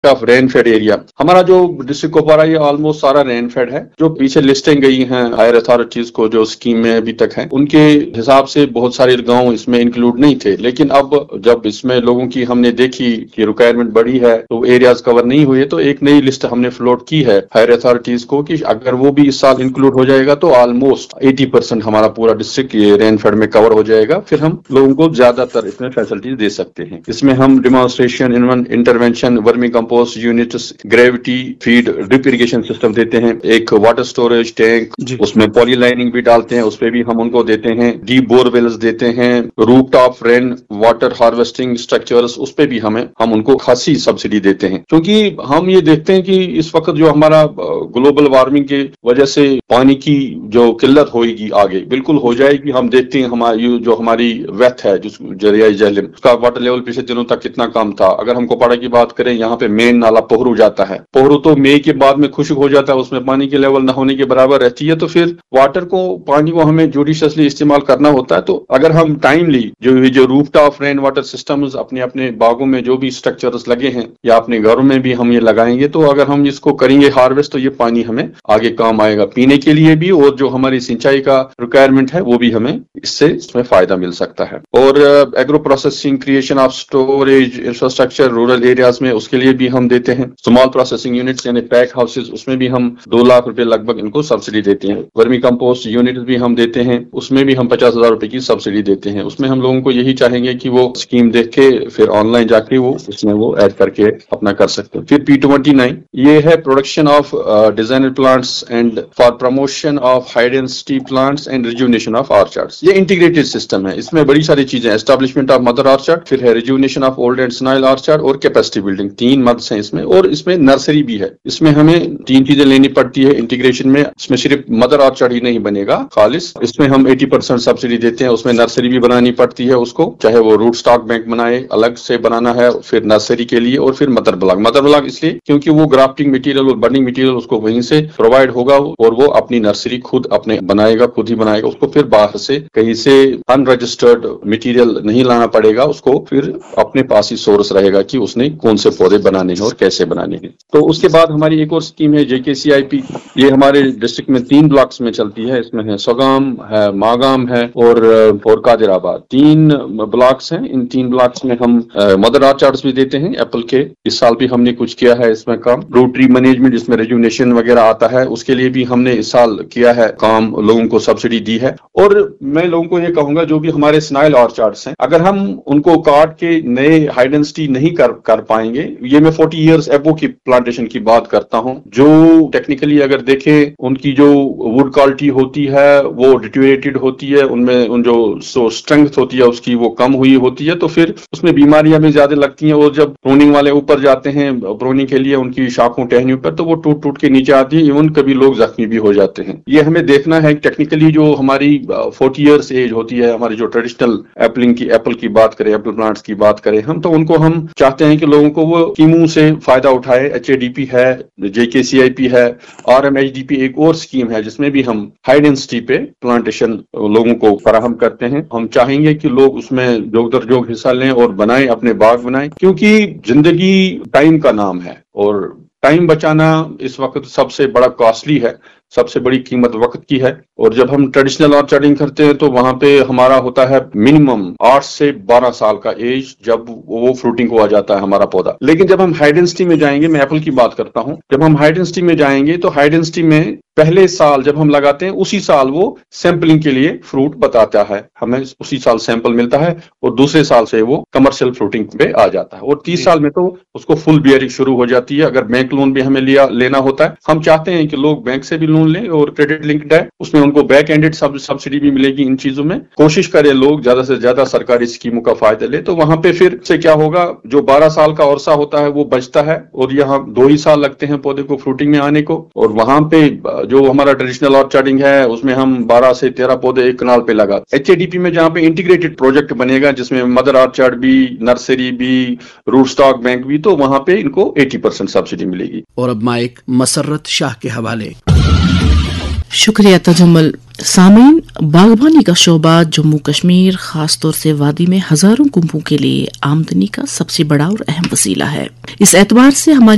Of rain fade area. हमारा जो district Kupwara ये ऑलमोस्ट सारा रेन फेड है। जो पीछे लिस्टें गई हैं हायर अथॉरिटीज को जो स्कीम में अभी तक है, उनके हिसाब से बहुत सारे गांव इसमें इंक्लूड नहीं थे, लेकिन अब जब इसमें लोगों की हमने देखी कि रिक्वायरमेंट बढ़ी है तो एरियाज कवर नहीं हुए, तो एक नई लिस्ट हमने फ्लोट की है हायर अथॉरिटीज को कि अगर वो भी इस साल इंक्लूड हो जाएगा तो ऑलमोस्ट 80% हमारा पूरा डिस्ट्रिक्ट ये रेन फेड में कवर हो जाएगा। फिर हम लोगों को ज्यादातर इसमें फैसिलिटीज दे सकते हैं। इसमें हम demonstration, intervention, vermi compost units, gravity feed, drip irrigation system देते हैं, एक वाटर स्टोरेज टैंक, उसमें पॉली लाइनिंग भी डालते हैं, उस पर भी हम उनको देते हैं, डीप बोरवेल्स देते हैं, roof top rain water harvesting structures, उस पर भी हम उनको खासी सब्सिडी देते हैं। क्योंकि हम ये देखते हैं कि इस वक्त जो हमारा ग्लोबल वार्मिंग की वजह से पानी की जो किल्लत होगी आगे बिल्कुल हो जाएगी। हम देखते हैं हमारी वेथ है जो दरियाई झेलम, उसका वाटर लेवल पिछले दिनों तक कितना कम था। अगर हम कुपवाड़ा की बात करें, यहाँ पे मेन नाला पोहरू जाता है, पोहरू तो मई के बाद में खुश्क हो जाता है, उसमें पानी की लेवल न होने के बराबर रहती है, तो फिर पानी को हमें जुडिशियसली इस्तेमाल करना होता है। तो अगर हम टाइमली जो रूफटॉप रेन वाटर सिस्टम्स अपने बागों में जो भी स्ट्रक्चर्स लगे हैं या अपने घरों में भी हम ये लगाएंगे, तो अगर हम इसको करेंगे हार्वेस्ट, तो ये पानी हमें आगे काम आएगा पीने के लिए भी, और जो हमारी सिंचाई का रिक्वायरमेंट है वो भी हमें इसमें फायदा मिल सकता है। और agro processing, creation of storage infrastructure rural areas में, उसके लिए भी हम देते हैं। स्मॉल प्रोसेसिंग यूनिट्स यानी पैक हाउसेज, उसमें भी हम 2 लाख रुपए लगभग इनको सब्सिडी देते हैं। वर्मी कंपोस्ट यूनिट भी हम देते हैं, उसमें भी हम 50,000 रुपए की सब्सिडी देते हैं। उसमें हम लोगों को यही चाहेंगे कि वो स्कीम देख के फिर ऑनलाइन जाके उसमें वो ऐड करके अपना कर सकते हैं। फिर P29 ये है production of designer plants and for promotion of high density plants and rejuvenation of ऑर्चार्ड्स। ये इंटीग्रेटेड सिस्टम है, इसमें बड़ी सारी चीजें, एस्टेब्लिशमेंट ऑफ मदर ऑर्चार्ड, फिर है rejuvenation of old and स्नाइल orchard और कैपेसिटी बिल्डिंग। 3 मद्स हैं इसमें, और इसमें नर्सरी भी है। इसमें हमें 3 चीजें लेनी पड़ती है इंटीग्रेशन में। इसमें सिर्फ मदर ऑर्चार्ड ही नहीं बनेगा खालिस, इसमें हम 80% सब्सिडी देते हैं। उसमें नर्सरी भी बनानी पड़ती है उसको, चाहे वो रूट स्टॉक बैंक बनाए, अलग से बनाना है फिर नर्सरी के लिए, और फिर मदर ब्लॉक इसलिए क्योंकि वो ग्राफ्टिंग मटेरियल और बर्निंग मटेरियल उसको वहीं से प्रोवाइड होगा, और वो अपनी नर्सरी खुद ही बनाएगा। उसको फिर बाहर से कहीं से अनरजिस्टर्ड मटेरियल नहीं लाना पड़ेगा, उसको फिर अपने पास ही सोर्स रहेगा कि उसने कौन से पौधे बनाने हैं और कैसे बनाने हैं। तो उसके बाद हमारी एक और स्कीम है JKCIP। ये हमारे डिस्ट्रिक्ट में 3 ब्लॉक्स में चलती है। इसमें है सोगाम है, मागाम है और कादिराबाद। 3 ब्लॉक्स हैं। इन 3 ब्लॉक्स में हम मदर ऑर्चार्ड्स भी देते हैं एप्पल के। इस साल भी हमने कुछ किया है इसमें काम। रूट ट्री मैनेजमेंट जिसमें रेजुवनेशन वगैरह आता है, उसके लिए भी हमने इस साल किया है काम, लोगों को सब्सिडी दी है। और मैं लोगों को ये कहूंगा जो भी हमारे स्नाइल ऑर्चार्ड्स हैं, अगर हम उनको काट के नए हाई डेंसिटी नहीं कर पाएंगे, ये मैं 40 इयर्स एबो की प्लांटेशन की बात करता हूं, जो टेक्निकली अगर देखें उनकी जो वुड क्वालिटी होती है वो डिटेरियोरेटेड होती है, उनमें उन जो स्ट्रेंथ होती है उसकी वो कम हुई होती है, तो फिर उसमें बीमारियां भी ज्यादा लगती हैं। और जब प्रूनिंग वाले ऊपर जाते हैं प्रूनिंग के लिए उनकी शाखों टहनियों पर, तो वो टूट टूट के नीचे आती है, इवन कभी लोग जख्मी भी हो जाते हैं। ये हमें देखना है टेक्निकली जो हमारी 40 इयर्स एज होती है, हमारी जो ट्रेडिशनल एप्पल की बात करें, एप्पल प्लांट्स की बात करें हम, तो उनको हम चाहते हैं कि लोगों को वो स्कीमों से फायदा उठाए। HADP है, JKCIP है, RMHDP एक और स्कीम है जिसमें भी हम हाई डेंसिटी पे प्लांटेशन लोगों को फराहम करते हैं। हम चाहेंगे कि लोग उसमें जोग दर जोग हिस्सा लें और बनाएं, अपने बाग बनाएं, क्योंकि जिंदगी टाइम का नाम है और टाइम बचाना इस वक्त सबसे बड़ा कॉस्टली है, सबसे बड़ी कीमत वक्त की है। और जब हम ट्रेडिशनल ऑर्चार्डिंग करते हैं तो वहां पे हमारा होता है मिनिमम 8 से 12 साल का एज, जब वो फ्रूटिंग को आ जाता है हमारा पौधा। लेकिन जब हम हाई डेंसिटी में जाएंगे, मैं एप्पल की बात करता हूं, जब हम हाई डेंसिटी में जाएंगे तो हाई डेंसिटी में पहले साल जब हम लगाते हैं उसी साल वो सैंपलिंग के लिए फ्रूट बताता है, हमें उसी साल सैंपल मिलता है, और दूसरे साल से वो कमर्शियल फ्रूटिंग पे आ जाता है, और 30 साल में तो उसको फुल बियरिंग शुरू हो जाती है। अगर बैंक लोन भी हमें लेना होता है, हम चाहते हैं कि लोग बैंक से भी लोन लें और क्रेडिट लिंक्ड है, उसमें उनको बैक एंडेड सब्सिडी भी मिलेगी। इन चीजों में कोशिश करें लोग ज्यादा से ज्यादा सरकारी स्कीमों का फायदा ले, तो वहां पे फिर से क्या होगा, जो 12 साल का अरसा होता है वो बचता है, और यहाँ 2 ही साल लगते हैं पौधे को फ्रूटिंग में आने को। और वहां पे जो हमारा ट्रेडिशनल ऑर्चार्डिंग है उसमें हम 12 से 13 पौधे एक कनाल पे लगाते। HADP में जहाँ पे इंटीग्रेटेड प्रोजेक्ट बनेगा जिसमें मदर ऑर्चार्ड भी, नर्सरी भी, रूट स्टॉक बैंक भी, तो वहां पे इनको 80% सब्सिडी मिलेगी। और अब माइक मसर्रत शाह के हवाले। शुक्रिया तजम्मुल। सामीन, बागबानी का शोबा जम्मू कश्मीर खास तौर से वादी में हजारों कुंभों के लिए आमदनी का सबसे बड़ा और अहम वसीला है। इस एतबार से हमारी